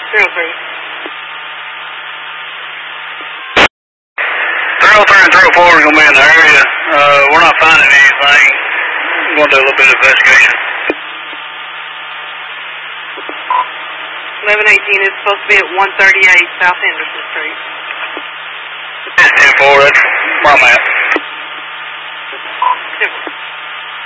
303. 303 and 304 are going to be in the area. We're not finding anything. I'm going to do a little bit of investigation. 1118 is supposed to be at 138 South Henderson Street. 10-4, that's where I'm at.